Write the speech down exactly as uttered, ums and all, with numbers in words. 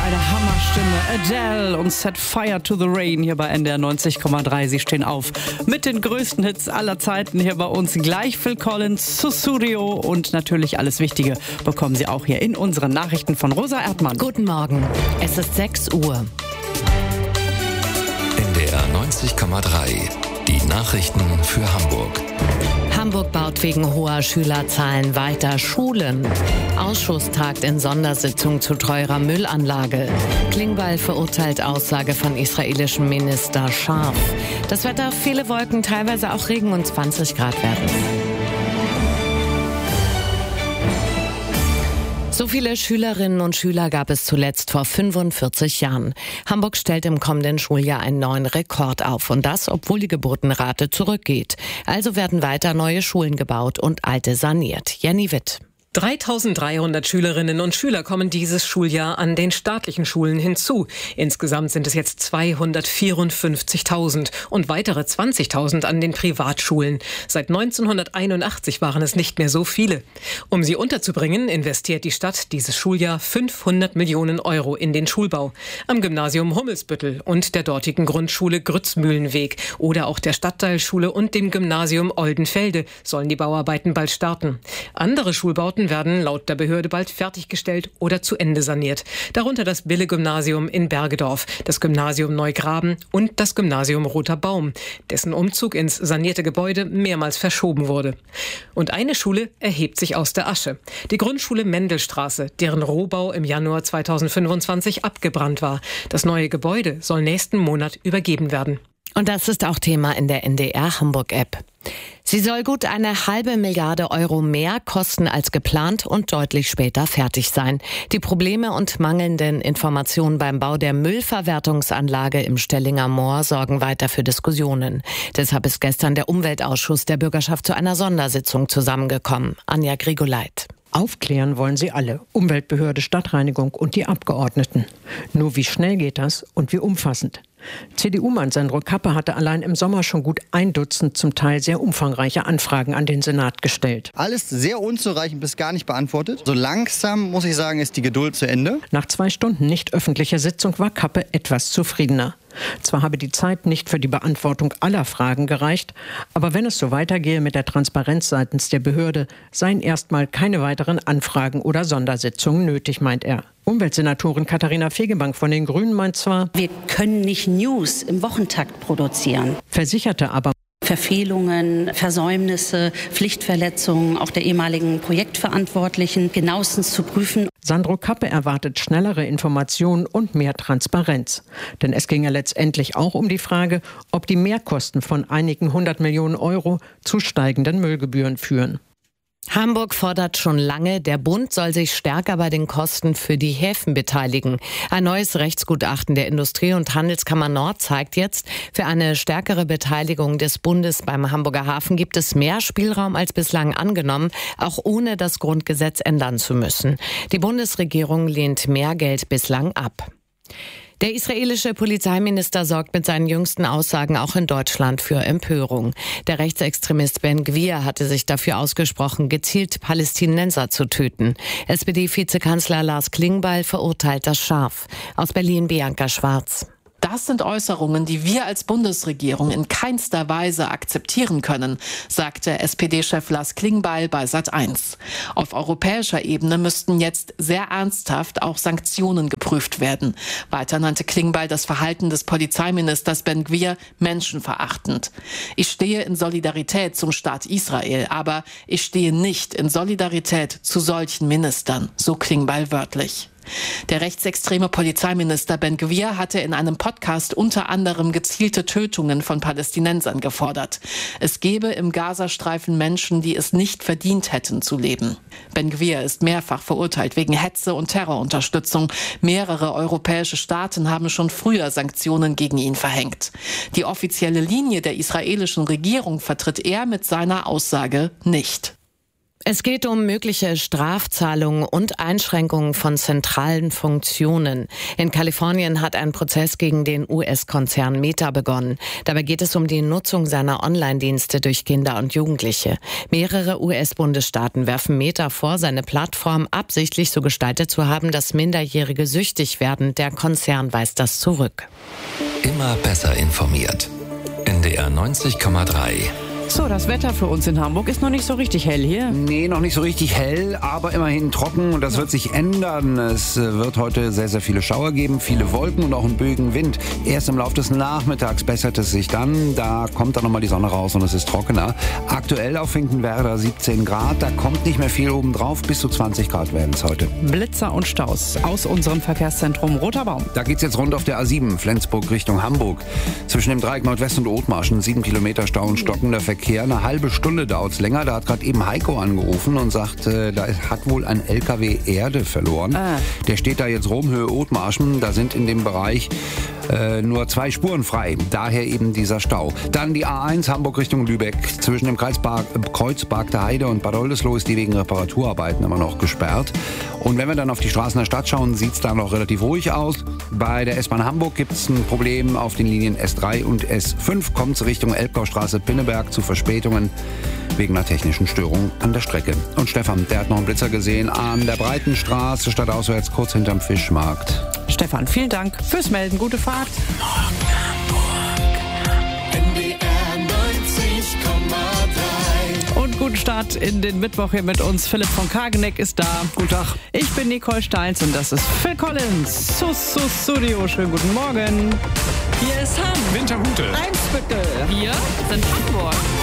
der Hammerstimme Adele und Set Fire to the Rain hier bei N D R neunzig Komma drei. Sie stehen auf mit den größten Hits aller Zeiten hier bei uns. Gleich Phil Collins, Sussudio und natürlich alles Wichtige bekommen Sie auch hier in unseren Nachrichten von Rosa Erdmann. Guten Morgen, es ist sechs Uhr. N D R neunzig Komma drei, die Nachrichten für Hamburg. Hamburg baut wegen hoher Schülerzahlen weiter Schulen. Ausschuss tagt in Sondersitzung zu teurer Müllanlage. Klingbeil verurteilt Aussage von israelischem Minister scharf. Das Wetter, viele Wolken, teilweise auch Regen und zwanzig Grad werden. So viele Schülerinnen und Schüler gab es zuletzt vor fünfundvierzig Jahren. Hamburg stellt im kommenden Schuljahr einen neuen Rekord auf. Und das, obwohl die Geburtenrate zurückgeht. Also werden weiter neue Schulen gebaut und alte saniert. Jenny Witt. dreitausenddreihundert Schülerinnen und Schüler kommen dieses Schuljahr an den staatlichen Schulen hinzu. Insgesamt sind es jetzt zweihundertvierundfünfzigtausend und weitere zwanzigtausend an den Privatschulen. Seit neunzehnhunderteinundachtzig waren es nicht mehr so viele. Um sie unterzubringen, investiert die Stadt dieses Schuljahr fünfhundert Millionen Euro in den Schulbau. Am Gymnasium Hummelsbüttel und der dortigen Grundschule Grützmühlenweg oder auch der Stadtteilschule und dem Gymnasium Oldenfelde sollen die Bauarbeiten bald starten. Andere Schulbauten werden laut der Behörde bald fertiggestellt oder zu Ende saniert. Darunter das Bille-Gymnasium in Bergedorf, das Gymnasium Neugraben und das Gymnasium Roter Baum, dessen Umzug ins sanierte Gebäude mehrmals verschoben wurde. Und eine Schule erhebt sich aus der Asche. Die Grundschule Mendelstraße, deren Rohbau im Januar zweitausendfünfundzwanzig abgebrannt war. Das neue Gebäude soll nächsten Monat übergeben werden. Und das ist auch Thema in der N D R Hamburg-App. Sie soll gut eine halbe Milliarde Euro mehr kosten als geplant und deutlich später fertig sein. Die Probleme und mangelnden Informationen beim Bau der Müllverwertungsanlage im Stellinger Moor sorgen weiter für Diskussionen. Deshalb ist gestern der Umweltausschuss der Bürgerschaft zu einer Sondersitzung zusammengekommen. Anja Grigoleit. Aufklären wollen sie alle, Umweltbehörde, Stadtreinigung und die Abgeordneten. Nur wie schnell geht das und wie umfassend? C D U-Mann Sandro Kappe hatte allein im Sommer schon gut ein Dutzend zum Teil sehr umfangreiche Anfragen an den Senat gestellt. Alles sehr unzureichend bis gar nicht beantwortet. So langsam, muss ich sagen, ist die Geduld zu Ende. Nach zwei Stunden nicht öffentlicher Sitzung war Kappe etwas zufriedener. Zwar habe die Zeit nicht für die Beantwortung aller Fragen gereicht, aber wenn es so weitergehe mit der Transparenz seitens der Behörde, seien erstmal keine weiteren Anfragen oder Sondersitzungen nötig, meint er. Umweltsenatorin Katharina Fegebank von den Grünen meint zwar, wir können nicht News im Wochentakt produzieren, versicherte aber, Verfehlungen, Versäumnisse, Pflichtverletzungen auch der ehemaligen Projektverantwortlichen genauestens zu prüfen. Sandro Kappe erwartet schnellere Informationen und mehr Transparenz. Denn es ging ja letztendlich auch um die Frage, ob die Mehrkosten von einigen hundert Millionen Euro zu steigenden Müllgebühren führen. Hamburg fordert schon lange, der Bund soll sich stärker bei den Kosten für die Häfen beteiligen. Ein neues Rechtsgutachten der Industrie- und Handelskammer Nord zeigt jetzt, für eine stärkere Beteiligung des Bundes beim Hamburger Hafen gibt es mehr Spielraum als bislang angenommen, auch ohne das Grundgesetz ändern zu müssen. Die Bundesregierung lehnt mehr Geld bislang ab. Der israelische Polizeiminister sorgt mit seinen jüngsten Aussagen auch in Deutschland für Empörung. Der Rechtsextremist Ben Gvir hatte sich dafür ausgesprochen, gezielt Palästinenser zu töten. S P D-Vizekanzler Lars Klingbeil verurteilt das scharf. Aus Berlin Bianca Schwarz. Das sind Äußerungen, die wir als Bundesregierung in keinster Weise akzeptieren können, sagte S P D-Chef Lars Klingbeil bei Sat eins. Auf europäischer Ebene müssten jetzt sehr ernsthaft auch Sanktionen geprüft werden. Weiter nannte Klingbeil das Verhalten des Polizeiministers Ben Gvir menschenverachtend. Ich stehe in Solidarität zum Staat Israel, aber ich stehe nicht in Solidarität zu solchen Ministern, so Klingbeil wörtlich. Der rechtsextreme Polizeiminister Ben Gvir hatte in einem Podcast unter anderem gezielte Tötungen von Palästinensern gefordert. Es gebe im Gazastreifen Menschen, die es nicht verdient hätten zu leben. Ben Gvir ist mehrfach verurteilt wegen Hetze und Terrorunterstützung. Mehrere europäische Staaten haben schon früher Sanktionen gegen ihn verhängt. Die offizielle Linie der israelischen Regierung vertritt er mit seiner Aussage nicht. Es geht um mögliche Strafzahlungen und Einschränkungen von zentralen Funktionen. In Kalifornien hat ein Prozess gegen den U S-Konzern Meta begonnen. Dabei geht es um die Nutzung seiner Online-Dienste durch Kinder und Jugendliche. Mehrere U S-Bundesstaaten werfen Meta vor, seine Plattform absichtlich so gestaltet zu haben, dass Minderjährige süchtig werden. Der Konzern weist das zurück. Immer besser informiert. N D R neunzig Komma drei. So, das Wetter für uns in Hamburg ist noch nicht so richtig hell hier. Nee, noch nicht so richtig hell, aber immerhin trocken und das wird sich ändern. Es wird heute sehr, sehr viele Schauer geben, viele Wolken und auch einen böigen Wind. Erst im Laufe des Nachmittags bessert es sich dann, da kommt dann nochmal die Sonne raus und es ist trockener. Aktuell auf Finkenwerder siebzehn Grad, da kommt nicht mehr viel oben drauf, bis zu zwanzig Grad werden es heute. Blitzer und Staus aus unserem Verkehrszentrum Roter Baum. Da geht's jetzt rund auf der A sieben, Flensburg Richtung Hamburg. Zwischen dem Dreieck Nordwest und Othmarschen, sieben Kilometer Stau und stockender Verkehr. Eine halbe Stunde dauert es länger. Da hat gerade eben Heiko angerufen und sagt, äh, da hat wohl ein L K W Erde verloren. Ah. Der steht da jetzt rum, Höhe Othmarschen. Da sind in dem Bereich äh, nur zwei Spuren frei. Daher eben dieser Stau. Dann die A eins Hamburg Richtung Lübeck. Zwischen dem Kreuzpark, Kreuzpark der Heide und Bad Oldesloe ist die wegen Reparaturarbeiten immer noch gesperrt. Und wenn wir dann auf die Straßen der Stadt schauen, sieht es da noch relativ ruhig aus. Bei der S-Bahn Hamburg gibt es ein Problem auf den Linien S drei und S fünf. Kommt es Richtung Elbgaustraße Pinneberg zu Verspätungen wegen einer technischen Störung an der Strecke. Und Stefan, der hat noch einen Blitzer gesehen an der Breitenstraße, stadtauswärts kurz hinterm Fischmarkt. Stefan, vielen Dank fürs Melden. Gute Fahrt. Morgen Hamburg. N D R neunzig Komma drei. Und guten Start in den Mittwoch hier mit uns. Philipp von Kageneck ist da. Guten Tag. Ich bin Nicole Steins und das ist Phil Collins. Sussudio. Schönen guten Morgen. Hier ist Hamm. Winterhude. Eimsbüttel. Wir sind Hamburg.